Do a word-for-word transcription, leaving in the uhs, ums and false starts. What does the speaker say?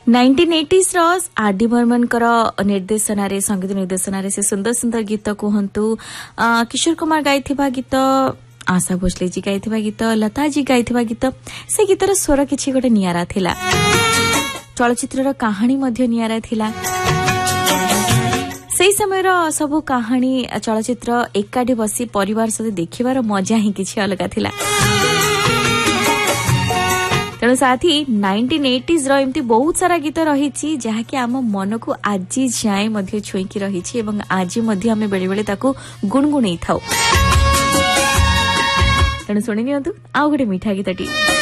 Nineteen eighties Ross R D Burman करो निर्देशन रे संगीत निर्देशन रे से सुंदर सुंदर गीत कहंतु किशोर कुमार गाइथिबा गीत आशा भोसले जी गाइथिबा गीत लता जी गाइथिबा गीत से गीतर स्वर किछि गोटे नियारा थिला चलचित्रर कहानी मध्य नियारा थिला सेही समय सबु कहानी चलचित्र एकाठी बसी परिवार सहित देखिबार मजा ही किछि अलगा थिला तेणु साथी नाइंटीन एटीज़ रो एमती बहुत सारा गीत रही जहाँकि आम मन को आज जाए मध्य छुईकी रही एवं आज मध्य आम बेले बेले ताकू गुणगुणई थाउ तेणु शुणी नियंतु आउ गोटे मिठा गीतटी।